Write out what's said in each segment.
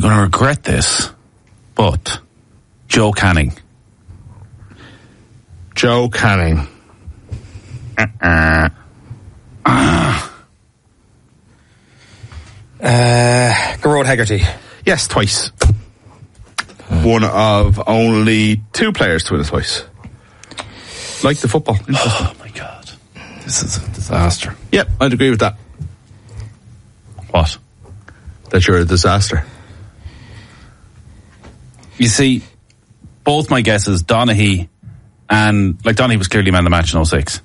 going to regret this, but Joe Canning. Joe Canning. Gearóid Hegarty. Yes, twice. One of only 2 players to win it twice. Like the football. Oh my God. This is a disaster. Yep, I'd agree with that. What? That you're a disaster. You see, both my guesses, Donaghy and... Donaghy was clearly man of the match in 06.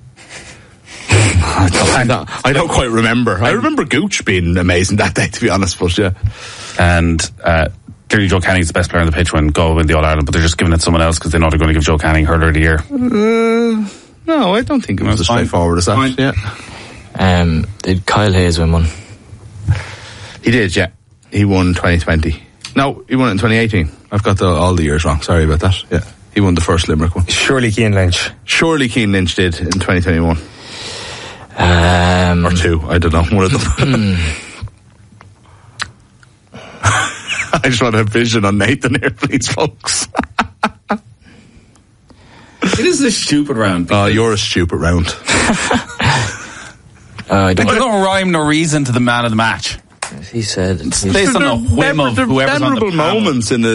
I don't quite remember. I remember Gooch being amazing that day, to be honest, but yeah. And clearly Joe Canning's the best player on the pitch when Galway win the All-Ireland, but they're just giving it to someone else because they know they're going to give Joe Canning Hurler of the Year. No, I don't think it was as straightforward as that. Fine. Yeah. Did Kyle Hayes win one? He did, yeah. He won 2020. No, he won it in 2018. I've got all the years wrong. Sorry about that. Yeah. He won the first Limerick one. Surely Cian Lynch. Surely Cian Lynch did in 2021. Or 2, I don't know. One of them. I just want a vision on Nathan here, please, folks. It is a stupid round. You're a stupid round. I don't There's no rhyme nor reason to the man of the match. He said It's based on a whim of whoever's on the memorable panel. moments in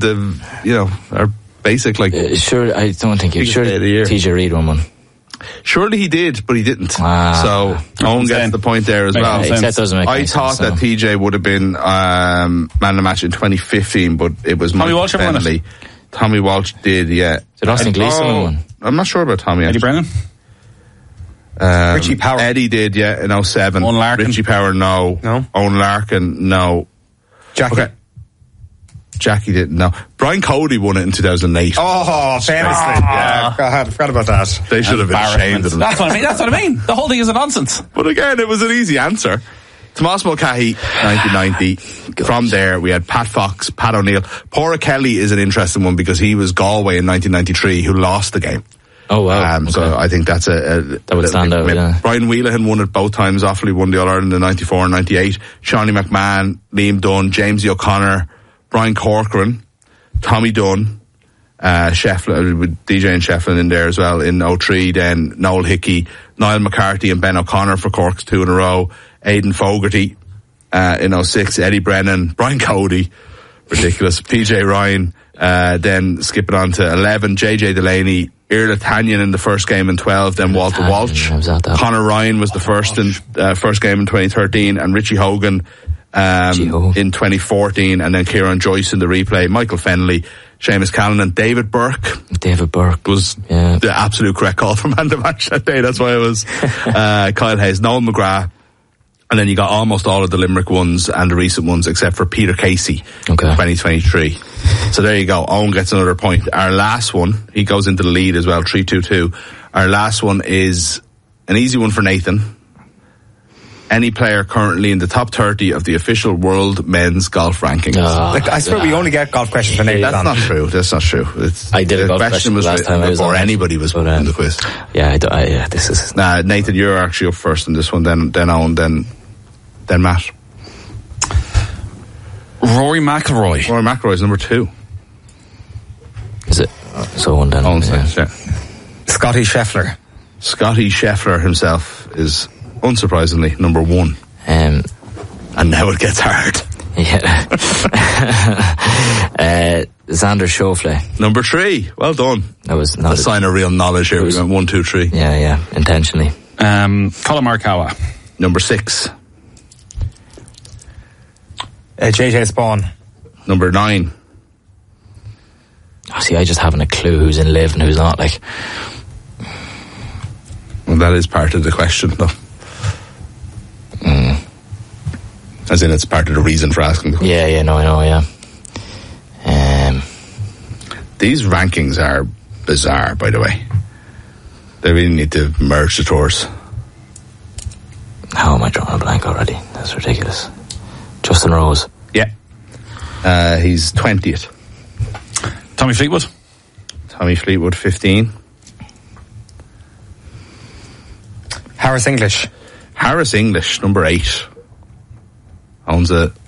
the are basic, like... sure, I don't think he... Biggest Sure, day of the year. TJ Reid won one. Surely he did, but he didn't. So Owen gets sense. the point there as Makes well. sense. That doesn't make I any thought sense, that TJ would have been man of the match in 2015, but it was Tommy Walsh won it. Fennelly. Tommy Walsh did, yeah. Did Austin Gleeson win one? I'm not sure about Tommy. Eddie actually. Brennan? Richie Power. Eddie did, yeah, in 07. Owen Larkin. Richie Power, no. Owen Larkin, no. Jackie. Okay. Jackie didn't know. Brian Cody won it in 2008. Oh, famously. Yeah, I forgot about that. They should have been ashamed of them. That's what I mean. The whole thing is a nonsense. But again, it was an easy answer. Tomas Mulcahy, 1990. From there, we had Pat Fox, Pat O'Neill. Paura Kelly is an interesting one because he was Galway in 1993 who lost the game. Oh, wow. So I think that's that would stand out, yeah. Brian Wheelahan won it both times. Offaly won the All-Ireland in 94 and 98. Shawnee McMahon, Liam Dunn, Jamesy O'Connor, Brian Corcoran, Tommy Dunn, Shefflin, with DJ and Shefflin in there as well in 03, then Noel Hickey, Niall McCarthy and Ben O'Connor for Cork's 2 in a row, Aidan Fogarty in 06, Eddie Brennan, Brian Cody, ridiculous, PJ Ryan, then skipping on to 11, JJ Delaney, Irla Tanyan in the first game in 12, then Walter Walsh. Conor Ryan was the first game in 2013, and Richie Hogan in 2014, and then Kieran Joyce in the replay, Michael Fennelly, Seamus Callanan, David Burke was the absolute correct call for man of the match that day. That's why it was Kyle Hayes, Noel McGrath, and then you got almost all of the Limerick ones and the recent ones except for Peter Casey, 2023. So there you go. Owen gets another point. Our last one, he goes into the lead as well, 3-2-2. Our last one is an easy one for Nathan. Any player currently in the top 30 of the official world men's golf rankings. I swear we only get golf questions for Nathan. That's not true. That's not true. I did a golf question was last time I was before on anybody was in the quiz. Yeah, this is... Nathan, you're actually up first in this one, then Owen, then Matt. Rory McIlroy. Rory McIlroy is number 2. Is it? So one then. Owen says, yeah. Scotty Scheffler. Scotty Scheffler himself is, unsurprisingly, number 1. And now it gets hard. Yeah. Xander Schauffele. Number 3. Well done. That was not a sign of real knowledge here. We went 1, 2, 3. Yeah, intentionally. Colin Morikawa. Number 6. JJ Spawn. Number 9. Oh, see, I just haven't a clue who's in Live and who's not, like. Well, that is part of the question, though. As in, it's part of the reason for asking the question. Yeah, no, I know, yeah. These rankings are bizarre, by the way. They really need to merge the tours. How am I drawing a blank already? That's ridiculous. Justin Rose. Yeah. He's 20th. Tommy Fleetwood. Tommy Fleetwood, 15. Harris English. Harris English, number 8. Owns a